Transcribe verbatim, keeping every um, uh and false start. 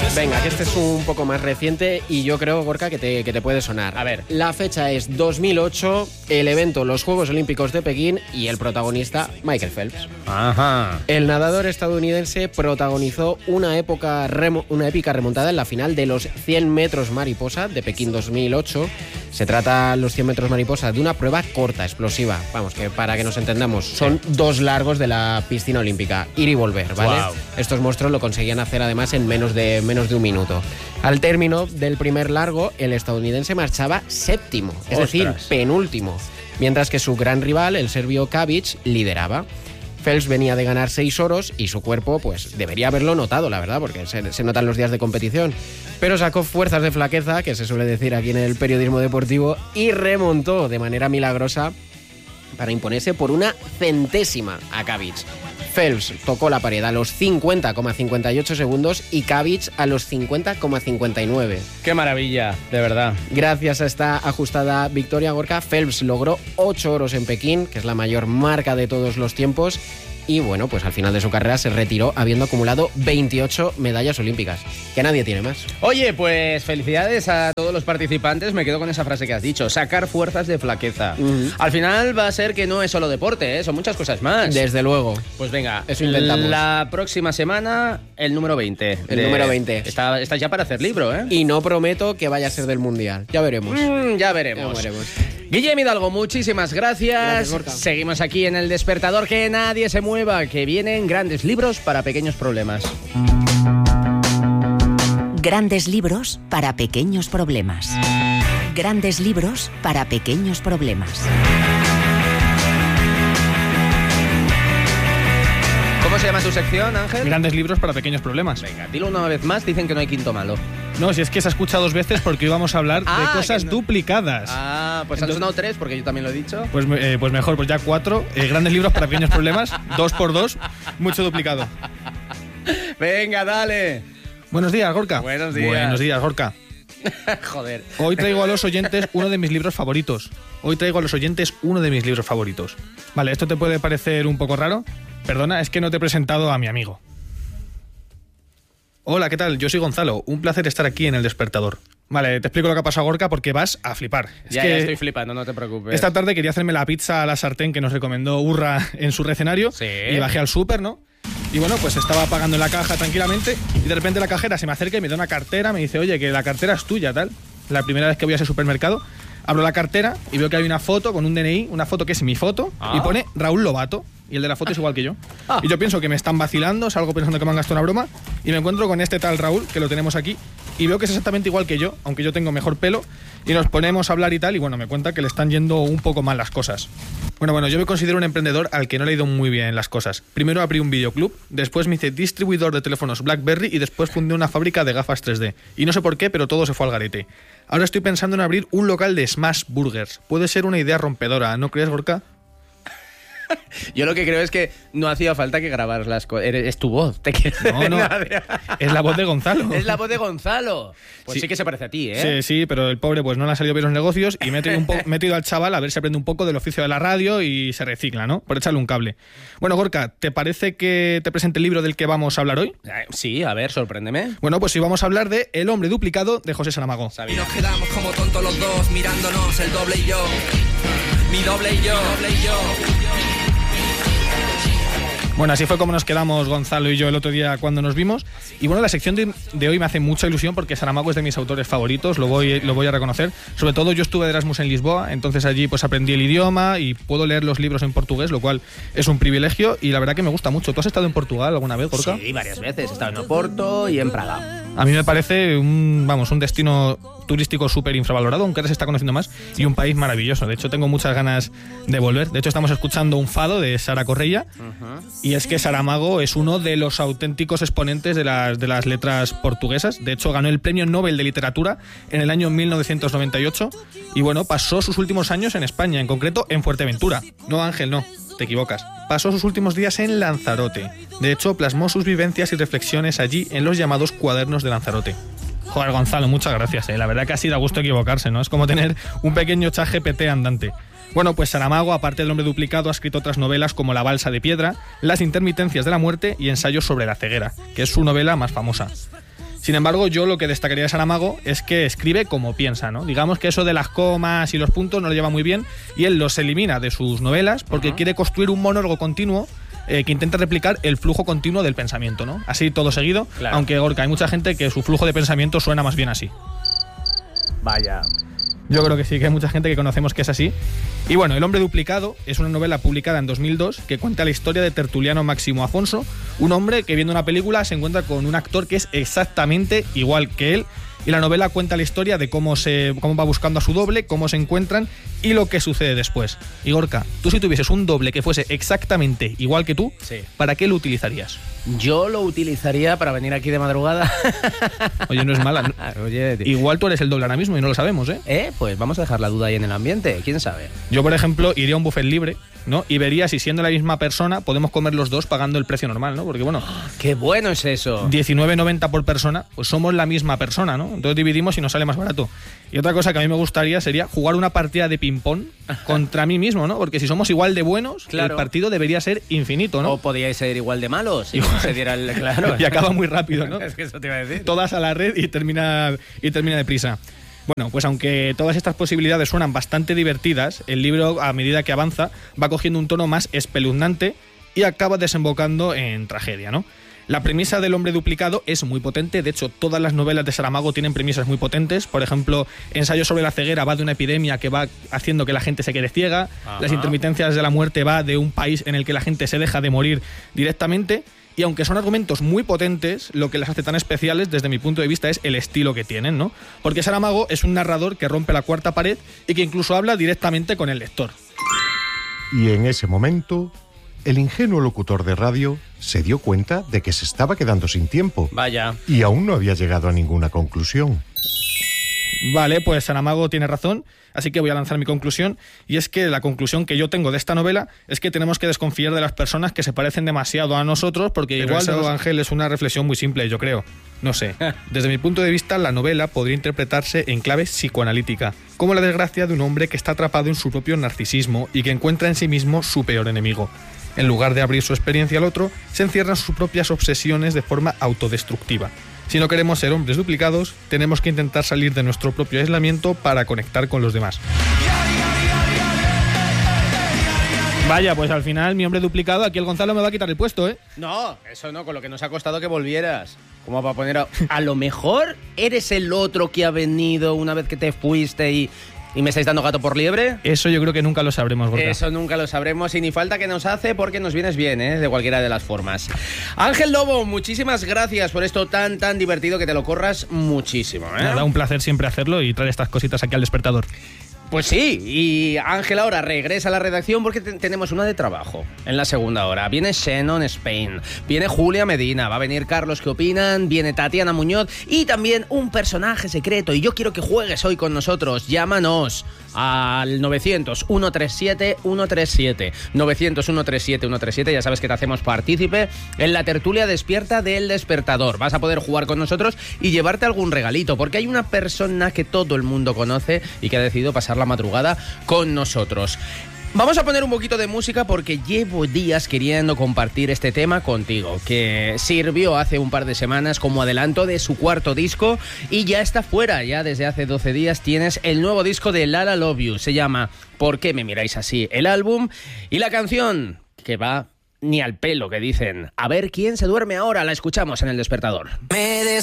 Venga, que este es un poco más reciente y yo creo, Gorka, que te, que te puede sonar. A ver. La fecha es dos mil ocho, el evento Los Juegos Olímpicos de Pekín y el protagonista Michael Phelps. Ajá. El nadador estadounidense protagonizó una, época remo, una épica remontada en la final de los cien metros mariposa de Pekín dos mil ocho. Se trata, los cien metros mariposa, de una prueba corta, explosiva. Vamos, que para que nos entendamos, son dos largos de la piscina olímpica, ir y volver, ¿vale? Wow. Estos monstruos lo conseguían hacer además en menos de, menos de un minuto. Al término del primer largo, el estadounidense marchaba séptimo, es Ostras. decir, penúltimo, mientras que su gran rival, el serbio Kavic, lideraba. Phelps venía de ganar seis oros y su cuerpo pues debería haberlo notado, la verdad, porque se, se notan los días de competición. Pero sacó fuerzas de flaqueza, que se suele decir aquí en el periodismo deportivo, y remontó de manera milagrosa para imponerse por una centésima a Kavic. Phelps tocó la pared a los cincuenta coma cincuenta y ocho segundos y Kavic a los cincuenta coma cincuenta y nueve. Qué maravilla, de verdad. Gracias a esta ajustada victoria, Gorka, Phelps logró ocho oros en Pekín, que es la mayor marca de todos los tiempos. Y bueno, pues al final de su carrera se retiró habiendo acumulado veintiocho medallas olímpicas, que nadie tiene más. Oye, pues felicidades a todos los participantes. Me quedo con esa frase que has dicho, sacar fuerzas de flaqueza. Uh-huh. Al final va a ser que no es solo deporte, ¿eh? Son muchas cosas más. Desde luego. Pues venga, eso intentamos. La próxima semana, el número veinte. El de... número veinte. Está, estás ya para hacer libro, ¿eh? Y no prometo que vaya a ser del Mundial. Ya veremos. Mm, ya veremos. Ya veremos. Guillem Hidalgo, muchísimas gracias. Gracias, Seguimos aquí en El Despertador, que nadie se mueva, que vienen grandes libros para pequeños problemas. Grandes libros para pequeños problemas. Grandes libros para pequeños problemas. ¿Cómo se llama tu sección, Ángel? Grandes libros para pequeños problemas. Venga, dilo una vez más, dicen que no hay quinto malo. No, si es que se ha escuchado dos veces porque hoy vamos a hablar ah, de cosas no. duplicadas. Ah, pues Entonces, han sonado tres porque yo también lo he dicho. Pues, eh, pues mejor, pues ya cuatro. Eh, grandes libros para pequeños problemas, dos por dos, mucho duplicado. Venga, dale. Buenos días, Gorka. Buenos días. Buenos días, Gorka. Joder. Hoy traigo a los oyentes uno de mis libros favoritos. Hoy traigo a los oyentes uno de mis libros favoritos. Vale, esto te puede parecer un poco raro. Perdona, es que no te he presentado a mi amigo. Hola, ¿qué tal? Yo soy Gonzalo. Un placer estar aquí en El Despertador. Vale, te explico lo que ha pasado, Gorka, porque vas a flipar. Es ya, que ya estoy flipando, no te preocupes. Esta tarde quería hacerme la pizza a la sartén que nos recomendó Urra en su recenario. Sí. Y bajé al súper, ¿no? Y bueno, pues estaba pagando en la caja tranquilamente y de repente la cajera se me acerca y me da una cartera, me dice, oye, que la cartera es tuya, tal. La primera vez que voy a ese supermercado, abro la cartera y veo que hay una foto con un D N I, una foto que es mi foto, ah. y pone Raúl Lobato. Y el de la foto es igual que yo. Ah. Y yo pienso que me están vacilando, salgo pensando que me han gastado una broma, y me encuentro con este tal Raúl, que lo tenemos aquí, y veo que es exactamente igual que yo, aunque yo tengo mejor pelo, y nos ponemos a hablar y tal, y bueno, me cuenta que le están yendo un poco mal las cosas. Bueno, bueno, yo me considero un emprendedor al que no le ha ido muy bien las cosas. Primero abrí un videoclub, después me hice distribuidor de teléfonos BlackBerry y después fundé una fábrica de gafas tres D. Y no sé por qué, pero todo se fue al garete. Ahora estoy pensando en abrir un local de smash burgers. Puede ser una idea rompedora, ¿no crees, Gorka? Yo lo que creo es que no hacía falta que grabaras las cosas. Es tu voz. Te no, no. Es la voz de Gonzalo. Es la voz de Gonzalo. Pues sí. sí que se parece a ti, ¿eh? Sí, sí, pero el pobre pues no le han salido bien los negocios y me he metido, un po- metido al chaval a ver si aprende un poco del oficio de la radio y se recicla, ¿no? Por echarle un cable. Bueno, Gorka, ¿te parece que te presente el libro del que vamos a hablar hoy? Sí, a ver, sorpréndeme. Bueno, pues sí, vamos a hablar de El hombre duplicado de José Saramago. Y nos quedamos como tontos los dos mirándonos, el doble y yo. Mi doble y yo, doble y yo. Bueno, así fue como nos quedamos Gonzalo y yo el otro día cuando nos vimos. Y bueno, la sección de, de hoy me hace mucha ilusión porque Saramago es de mis autores favoritos, lo voy, lo voy a reconocer. Sobre todo yo estuve de Erasmus en Lisboa, entonces allí pues aprendí el idioma y puedo leer los libros en portugués, lo cual es un privilegio y la verdad que me gusta mucho. ¿Tú has estado en Portugal alguna vez, Gorka? Sí, varias veces. He estado en Oporto y en Praga. A mí me parece un, vamos, un destino turístico súper infravalorado, aunque ahora se está conociendo más, y un país maravilloso. De hecho, tengo muchas ganas de volver. De hecho, estamos escuchando un fado de Sara Correia, uh-huh. y es que Saramago es uno de los auténticos exponentes de las, de las letras portuguesas. De hecho, ganó el Premio Nobel de Literatura en el año mil novecientos noventa y ocho, y bueno, pasó sus últimos años en España, en concreto en Fuerteventura. No, Ángel, no. Te equivocas. Pasó sus últimos días en Lanzarote. De hecho, plasmó sus vivencias y reflexiones allí en los llamados cuadernos de Lanzarote. Joder, Gonzalo, muchas gracias, ¿eh? La verdad que así da gusto equivocarse, ¿no? Es como tener un pequeño chat G P T andante. Bueno, pues Saramago, aparte del hombre duplicado, ha escrito otras novelas como La balsa de piedra, Las intermitencias de la muerte y Ensayos sobre la ceguera, que es su novela más famosa. Sin embargo, yo lo que destacaría de Saramago es que escribe como piensa, ¿no? Digamos que eso de las comas y los puntos no lo lleva muy bien y él los elimina de sus novelas porque uh-huh. quiere construir un monólogo continuo eh, que intenta replicar el flujo continuo del pensamiento, ¿no? Así todo seguido, claro. Aunque, Gorka, hay mucha gente que su flujo de pensamiento suena más bien así. Vaya. Yo creo que sí, que hay mucha gente que conocemos que es así. Y bueno, El hombre duplicado es una novela publicada en dos mil dos que cuenta la historia de Tertuliano Máximo Afonso, un hombre que viendo una película se encuentra con un actor que es exactamente igual que él. Y la novela cuenta la historia de cómo se cómo va buscando a su doble, cómo se encuentran y lo que sucede después. Y Gorka, tú si tuvieses un doble que fuese exactamente igual que tú, sí. ¿para qué lo utilizarías? Yo lo utilizaría para venir aquí de madrugada. Oye, no es mala. Oye, igual tú eres el doble ahora mismo y no lo sabemos, ¿eh? Eh, pues vamos a dejar la duda ahí en el ambiente, quién sabe. Yo, por ejemplo, iría a un buffet libre, ¿no? Y vería si siendo la misma persona podemos comer los dos pagando el precio normal, ¿no? Porque bueno, ¡qué bueno es eso! diecinueve noventa por persona, pues somos la misma persona, ¿no? Entonces dividimos y nos sale más barato. Y otra cosa que a mí me gustaría sería jugar una partida de ping-pong contra mí mismo, ¿no? Porque si somos igual de buenos, claro. el partido debería ser infinito, ¿no? O podíais ser igual de malos y se diera el... Claro. Y acaba muy rápido, ¿no? Es que eso te iba a decir. Todas a la red y termina, y termina deprisa. Bueno, pues aunque todas estas posibilidades suenan bastante divertidas, el libro, a medida que avanza, va cogiendo un tono más espeluznante y acaba desembocando en tragedia, ¿no? La premisa del hombre duplicado es muy potente, de hecho todas las novelas de Saramago tienen premisas muy potentes, por ejemplo, Ensayo sobre la ceguera va de una epidemia que va haciendo que la gente se quede ciega, Ajá. Las intermitencias de la muerte va de un país en el que la gente se deja de morir directamente, y aunque son argumentos muy potentes, lo que las hace tan especiales desde mi punto de vista es el estilo que tienen, ¿no? Porque Saramago es un narrador que rompe la cuarta pared y que incluso habla directamente con el lector. Y en ese momento, el ingenuo locutor de radio se dio cuenta de que se estaba quedando sin tiempo. Vaya. Y aún no había llegado a ninguna conclusión. Vale, pues Saramago tiene razón, así que voy a lanzar mi conclusión, y es que la conclusión que yo tengo de esta novela es que tenemos que desconfiar de las personas que se parecen demasiado a nosotros, porque Pero igual, eso... Ángel, es una reflexión muy simple, yo creo. No sé. Desde mi punto de vista, la novela podría interpretarse en clave psicoanalítica, como la desgracia de un hombre que está atrapado en su propio narcisismo y que encuentra en sí mismo su peor enemigo. En lugar de abrir su experiencia al otro, se encierran sus propias obsesiones de forma autodestructiva. Si no queremos ser hombres duplicados, tenemos que intentar salir de nuestro propio aislamiento para conectar con los demás. Vaya, pues al final mi hombre duplicado, aquí el Gonzalo me va a quitar el puesto, ¿eh? No, eso no, con lo que nos ha costado que volvieras. ¿Cómo va a poner a... a lo mejor eres el otro que ha venido una vez que te fuiste y... ¿Y me estáis dando gato por liebre? Eso yo creo que nunca lo sabremos, Gorka. Eso nunca lo sabremos y ni falta que nos hace porque nos vienes bien, ¿eh? De cualquiera de las formas. Ángel Lobo, muchísimas gracias por esto tan, tan divertido, que te lo corras muchísimo, ¿eh? Nada, un placer siempre hacerlo y traer estas cositas aquí al Despertador. Pues sí, y Ángel ahora regresa a la redacción porque te tenemos una de trabajo en la segunda hora. Viene Shannon Spain, viene Julia Medina, va a venir Carlos ¿Qué opinan? Viene Tatiana Muñoz y también un personaje secreto. Y yo quiero que juegues hoy con nosotros. Llámanos al novecientos, ciento treinta y siete, ciento treinta y siete. novecientos, ciento treinta y siete, ciento treinta y siete. Ya sabes que te hacemos partícipe en la tertulia despierta del Despertador. Vas a poder jugar con nosotros y llevarte algún regalito, porque hay una persona que todo el mundo conoce y que ha decidido pasar la madrugada con nosotros. Vamos a poner un poquito de música porque llevo días queriendo compartir este tema contigo, que sirvió hace un par de semanas como adelanto de su cuarto disco y ya está fuera, ya desde hace doce días tienes el nuevo disco de Lala Love You, se llama ¿Por qué me miráis así? El álbum, y la canción que va ni al pelo, que dicen. A ver quién se duerme ahora, la escuchamos en El Despertador.